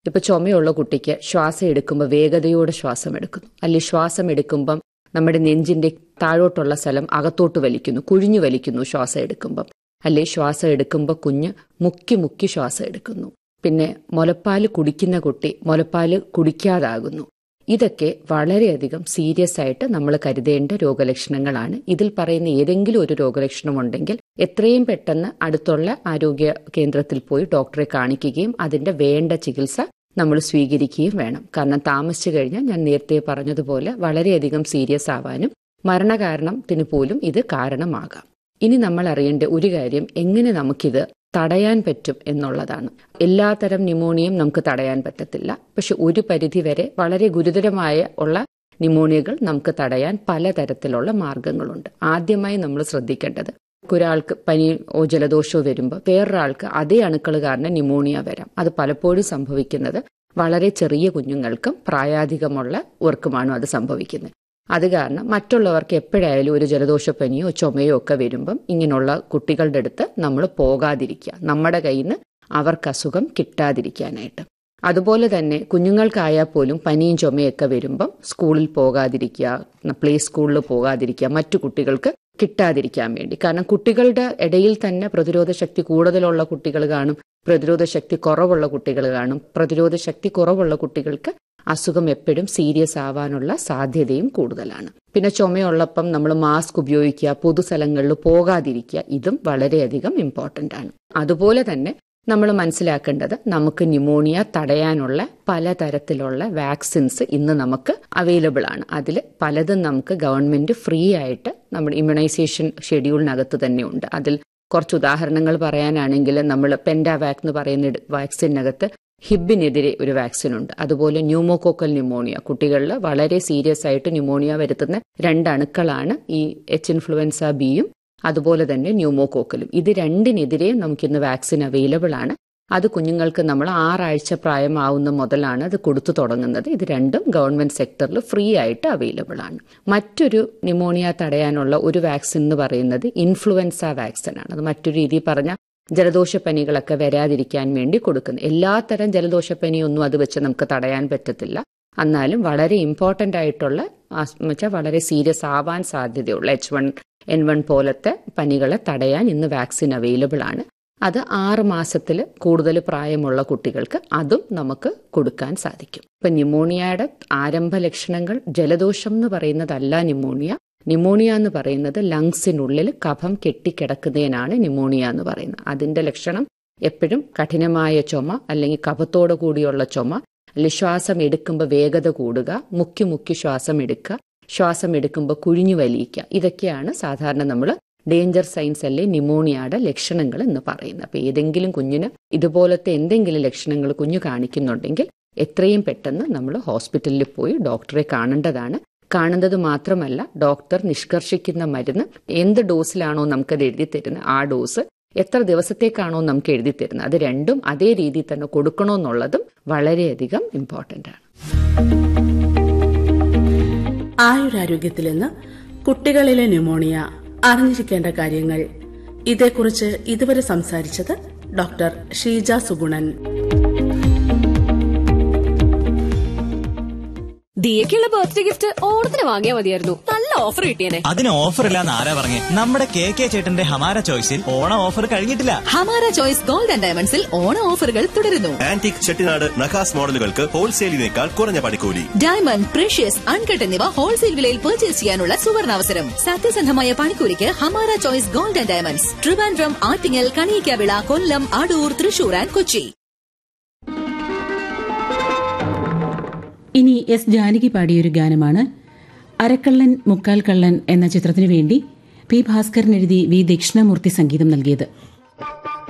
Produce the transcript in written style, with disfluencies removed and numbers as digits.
ഇപ്പൊ ചുമയുള്ള കുട്ടിക്ക് ശ്വാസം എടുക്കുമ്പോൾ വേഗതയോടെ ശ്വാസം എടുക്കുന്നു, അല്ലെങ്കിൽ ശ്വാസം എടുക്കുമ്പം നമ്മുടെ നെഞ്ചിന്റെ താഴോട്ടുള്ള സ്ഥലം അകത്തോട്ട് വലിക്കുന്നു, കുഴിഞ്ഞു വലിക്കുന്നു ശ്വാസം എടുക്കുമ്പം, അല്ലെ ശ്വാസം എടുക്കുമ്പോൾ കുഞ്ഞ് മുക്കി മുക്കി ശ്വാസം എടുക്കുന്നു. പിന്നെ മുലപ്പാല് കുടിക്കുന്ന കുട്ടി മുലപ്പാല് കുടിക്കാതാകുന്നു. ഇതൊക്കെ വളരെയധികം സീരിയസ് ആയിട്ട് നമ്മൾ കരുതേണ്ട രോഗലക്ഷണങ്ങളാണ്. ഇതിൽ പറയുന്ന ഏതെങ്കിലും ഒരു രോഗലക്ഷണം ഉണ്ടെങ്കിൽ എത്രയും പെട്ടെന്ന് അടുത്തുള്ള ആരോഗ്യ കേന്ദ്രത്തിൽ പോയി ഡോക്ടറെ കാണിക്കുകയും അതിന്റെ വേണ്ട ചികിത്സ നമ്മൾ സ്വീകരിക്കുകയും വേണം. കാരണം താമസിച്ചു കഴിഞ്ഞാൽ ഞാൻ നേരത്തെ പറഞ്ഞതുപോലെ വളരെയധികം സീരിയസ് ആവാനും മരണകാരണത്തിന് പോലും ഇത് കാരണമാകാം. ഇനി നമ്മൾ അറിയേണ്ട ഒരു കാര്യം, എങ്ങനെ നമുക്കിത് തടയാൻ പറ്റും എന്നുള്ളതാണ്. എല്ലാത്തരം ന്യൂമോണിയയും നമുക്ക് തടയാൻ പറ്റത്തില്ല. പക്ഷെ ഒരു പരിധി വരെ വളരെ ഗുരുതരമായ ഉള്ള ന്യൂമോണിയകൾ നമുക്ക് തടയാൻ പലതരത്തിലുള്ള മാർഗങ്ങളുണ്ട്. ആദ്യമായി നമ്മൾ ശ്രദ്ധിക്കേണ്ടത്, ഒരാൾക്ക് പനിയോ ജലദോഷമോ വരുമ്പോൾ വേറൊരാൾക്ക് അതേ അണുക്കൾ കാരണം ന്യൂമോണിയ വരാം. അത് പലപ്പോഴും സംഭവിക്കുന്നത് വളരെ ചെറിയ കുഞ്ഞുങ്ങൾക്കും പ്രായാധികമുള്ളവർക്കുമാണ് അത് സംഭവിക്കുന്നത്. അത് കാരണം മറ്റുള്ളവർക്ക് എപ്പോഴായാലും ഒരു ജലദോഷപ്പനിയോ ചുമയോ ഒക്കെ വരുമ്പം ഇങ്ങനെയുള്ള കുട്ടികളുടെ അടുത്ത് നമ്മൾ പോകാതിരിക്കുക, നമ്മുടെ കയ്യിൽ നിന്ന് അവർക്ക് അസുഖം കിട്ടാതിരിക്കാനായിട്ട്. അതുപോലെ തന്നെ കുഞ്ഞുങ്ങൾക്കായാൽ പോലും പനിയും ചുമയൊക്കെ വരുമ്പം സ്കൂളിൽ പോകാതിരിക്കുക, പ്ലേ സ്കൂളിൽ പോകാതിരിക്കുക, മറ്റു കുട്ടികൾക്ക് കിട്ടാതിരിക്കാൻ വേണ്ടി. കാരണം കുട്ടികളുടെ ഇടയിൽ തന്നെ പ്രതിരോധ ശക്തി കൂടുതലുള്ള കുട്ടികൾ കാണും, പ്രതിരോധ ശക്തി കുറവുള്ള കുട്ടികൾ കാണും. പ്രതിരോധ ശക്തി കുറവുള്ള കുട്ടികൾക്ക് അസുഖം എപ്പോഴും സീരിയസ് ആവാനുള്ള സാധ്യതയും കൂടുതലാണ്. പിന്നെ ചുമയുള്ളപ്പം നമ്മൾ മാസ്ക് ഉപയോഗിക്കുക, പൊതുസ്ഥലങ്ങളിൽ പോകാതിരിക്കുക, ഇതും വളരെയധികം ഇമ്പോർട്ടൻ്റ് ആണ്. അതുപോലെ തന്നെ നമ്മൾ മനസ്സിലാക്കേണ്ടത്, നമുക്ക് ന്യൂമോണിയ തടയാനുള്ള പലതരത്തിലുള്ള വാക്സിൻസ് ഇന്ന് നമുക്ക് അവൈലബിൾ ആണ്. അതിൽ പലതും നമുക്ക് ഗവൺമെന്റ് ഫ്രീ ആയിട്ട് നമ്മുടെ ഇമ്മ്യൂണൈസേഷൻ ഷെഡ്യൂളിനകത്ത് തന്നെ ഉണ്ട്. അതിൽ കുറച്ച് ഉദാഹരണങ്ങൾ പറയാനാണെങ്കിൽ, നമ്മൾ പെൻഡാവാക് എന്ന് പറയുന്ന വാക്സിനകത്ത് ഹിബിനെതിരെ ഒരു വാക്സിൻ ഉണ്ട്. അതുപോലെ ന്യൂമോകോക്കൽ ന്യൂമോണിയ, കുട്ടികളിൽ വളരെ സീരിയസ് ആയിട്ട് ന്യൂമോണിയ വരുത്തുന്ന 2 അണുക്കളാണ് ഈ എച്ച് ഇൻഫ്ലുവൻസ ബിയും അതുപോലെ തന്നെ ന്യൂമോകോക്കലും. ഇത് രണ്ടിനെതിരെ നമുക്കിന്ന് വാക്സിൻ അവൈലബിൾ ആണ്. അത് കുഞ്ഞുങ്ങൾക്ക് നമ്മൾ 6 ആഴ്ച പ്രായമാവുന്ന മുതലാണ് അത് കൊടുത്തു തുടങ്ങുന്നത്. ഇത് രണ്ടും ഗവൺമെന്റ് സെക്ടറിൽ ഫ്രീ ആയിട്ട് അവൈലബിൾ ആണ്. മറ്റൊരു ന്യൂമോണിയ തടയാനുള്ള ഒരു വാക്സിൻ എന്ന് പറയുന്നത് ഇൻഫ്ലുവൻസ വാക്സിൻ ആണ്. അത് മറ്റൊരു രീതിയിൽ പറഞ്ഞാൽ ജലദോഷപ്പനികളൊക്കെ വരാതിരിക്കാൻ വേണ്ടി കൊടുക്കുന്നത്. എല്ലാത്തരം ജലദോഷപ്പനിയൊന്നും അത് വെച്ച് നമുക്ക് തടയാൻ പറ്റത്തില്ല. എന്നാലും വളരെ ഇമ്പോർട്ടൻ്റ് ആയിട്ടുള്ള വെച്ചാൽ വളരെ സീരിയസ് ആവാൻ സാധ്യതയുള്ള H1N1 പോലത്തെ പനികളെ തടയാൻ ഇന്ന് വാക്സിൻ അവൈലബിൾ ആണ്. അത് 6 മാസത്തിൽ കൂടുതൽ പ്രായമുള്ള കുട്ടികൾക്ക് അതും നമുക്ക് കൊടുക്കാൻ സാധിക്കും. ഇപ്പം ന്യൂമോണിയയുടെ ആരംഭ ലക്ഷണങ്ങൾ ജലദോഷം എന്ന് പറയുന്നതല്ല ന്യൂമോണിയ. ന്യൂമോണിയ എന്ന് പറയുന്നത് ലങ്സിനുള്ളിൽ കഫം കെട്ടിക്കിടക്കുന്നതിനാണ് ന്യൂമോണിയ എന്ന് പറയുന്നത്. അതിന്റെ ലക്ഷണം എപ്പോഴും കഠിനമായ ചുമ, അല്ലെങ്കിൽ കഫത്തോടു കൂടിയുള്ള ചുമ, അല്ലെങ്കിൽ ശ്വാസം എടുക്കുമ്പോൾ വേഗത കൂടുക, മുക്കി മുക്കി ശ്വാസം എടുക്കുക, ശ്വാസം എടുക്കുമ്പോൾ കുഴിഞ്ഞു വലിയിക്കുക. ഇതൊക്കെയാണ് സാധാരണ നമ്മൾ ഡേഞ്ചർ സൈൻസ് അല്ലെ ന്യൂമോണിയയുടെ ലക്ഷണങ്ങൾ എന്ന് പറയുന്നത്. അപ്പോൾ ഏതെങ്കിലും കുഞ്ഞിന് ഇതുപോലത്തെ എന്തെങ്കിലും ലക്ഷണങ്ങൾ കുഞ്ഞു കാണിക്കുന്നുണ്ടെങ്കിൽ എത്രയും പെട്ടെന്ന് നമ്മൾ ഹോസ്പിറ്റലിൽ പോയി ഡോക്ടറെ കാണേണ്ടതാണ്. കാണുന്നത് മാത്രമല്ല, ഡോക്ടർ നിഷ്കർഷിക്കുന്ന മരുന്ന് എന്ത് ഡോസിലാണോ നമുക്കത് എഴുതി തരുന്നത്, ആ ഡോസ് എത്ര ദിവസത്തേക്കാണോ നമുക്ക് എഴുതി തരുന്നത്, അത് രണ്ടും അതേ രീതിയിൽ തന്നെ കൊടുക്കണമെന്നുള്ളതും വളരെയധികം ഇമ്പോർട്ടൻ്റ് ആണ്. ആയുരാരോഗ്യത്തിൽ നിന്ന് കുട്ടികളിലെ ന്യൂമോണിയ അറിഞ്ഞിരിക്കേണ്ട കാര്യങ്ങൾ, ഇതേക്കുറിച്ച് ഇതുവരെ സംസാരിച്ചത് doctor Sheeja Sugunan. ദിയക്കുള്ള birthday gift ഓണത്തിന് വാങ്ങിയാൽ മതിയായിരുന്നു. നല്ല ഓഫർ കിട്ടിയേനെ. അതിന് ഓഫർ ഇല്ലാന്ന് ആരാ പറഞ്ഞേ? നമ്മുടെ KK ചേട്ടന്റെ ഹമാര ചോയ്സിൽ ഓണ ഓഫർ കഴിഞ്ഞിട്ടില്ല. ഹമാര ചോയ്സ് ഗോൾഡ് ആൻഡ് ഡയമണ്ട്സിൽ ഓണ ഓഫറുകൾ തുടരുന്നു. ആന്റിക് ചെട്ടിനാട് നഖാസ് മോഡലുകൾക്ക് ഹോൾസെയിലിനേക്കാൾ കുറഞ്ഞ പണിക്കൂലി. ഡയമണ്ട്, പ്രഷ്യസ്, അൺകട്ട് എന്നിവ ഹോൾസെയിൽ വിലയിൽ പർച്ചേസ് ചെയ്യാനുള്ള സുവർണാവസരം. സത്യസന്ധമായ പണിക്കൂലിക്ക് Hamara choice gold and diamonds, Trivandrum, Attingal, Kaliyakkavilai, Kollam, Adoor, Thrissur and Kochi. ഇനി എസ് ജാനകി പാടിയൊരു ഗാനമാണ്. അരക്കള്ളൻ മുക്കാൽ കള്ളൻ എന്ന ചിത്രത്തിനു വേണ്ടി പി ഭാസ്കരൻ എഴുതി വി ദക്ഷിണാമൂർത്തി സംഗീതം നൽകിയത്.